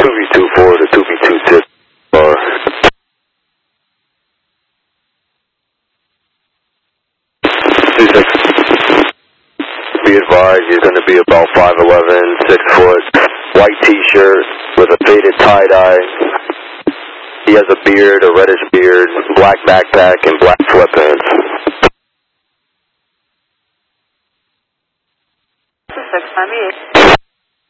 2B24 to 2B26. Be advised, he's going to be about 5'11", 6 foot, white t-shirt with a faded tie-dye. He has a beard, a reddish beard, black backpack, and black sweatpants. 2698.